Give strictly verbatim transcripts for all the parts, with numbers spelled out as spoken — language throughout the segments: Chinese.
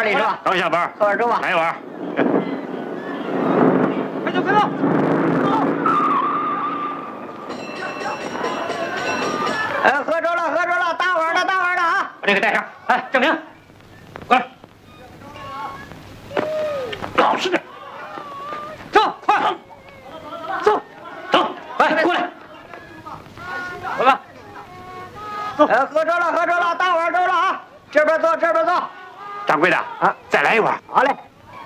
里是吧？ 刚下班， 喝点粥吧。 来一碗。 快走，快走！ 哎，喝粥了，喝粥了，大碗的，大碗的啊！ 把这个带上。哎，郑明，过来，老实点。 走，快，走， 走，哎，过来， 来吧。 哎，喝粥了，喝粥了，大碗粥了啊！这边坐，这边坐。 掌柜的啊，再来一碗。 好嘞。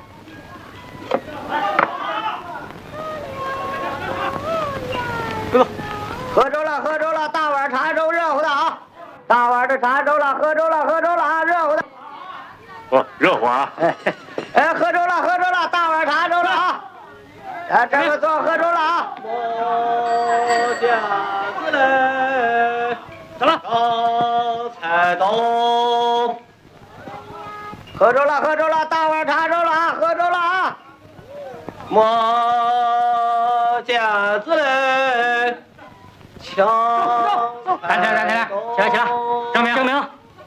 走。 喝粥了，喝粥了，大碗茶粥热乎的啊！大碗的茶粥了，喝粥了，喝粥了啊，热乎的。 哦，热乎啊！ 哎，哎，喝粥了，喝粥了，大碗茶粥了啊！啊，这边坐，喝粥了啊！ 我家子嘞， 走了。 高才东， 喝粥了，喝粥了，大碗茶粥了啊，喝粥了啊！ 我家子嘞，强。 来来来来来，起来起来，郑明郑明。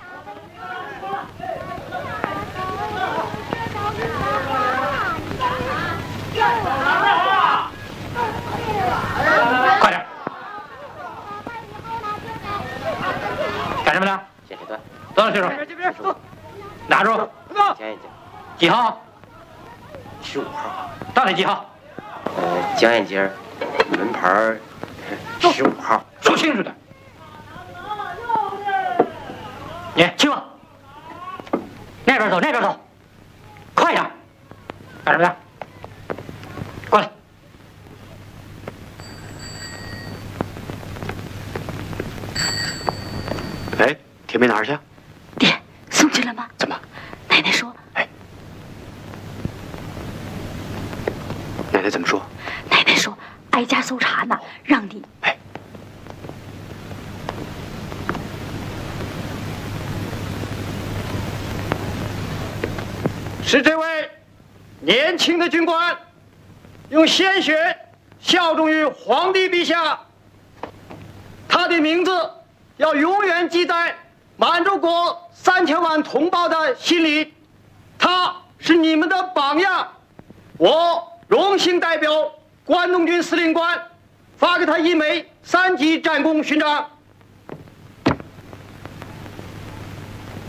快点！干什么呢？ 写这段。 多少岁数？ 这边走。 拿住。 走。 讲一讲。 几号？ 十五号。 到底几号？ 呃，蒋眼镜，门牌十五号。 说清楚点。你去吧。那边走，那边走。快点！干什么呀？过来。哎，铁梅哪儿去？ 爹，送去了吗？ 怎么？ 奶奶说。 哎，奶奶怎么说？ 奶奶说挨家搜查呢，让你。 哎。 是这位年轻的军官，用鲜血效忠于皇帝陛下。他的名字要永远记在满洲国三千万同胞的心里。他是你们的榜样。我荣幸代表关东军司令官发给他一枚三级战功勋章。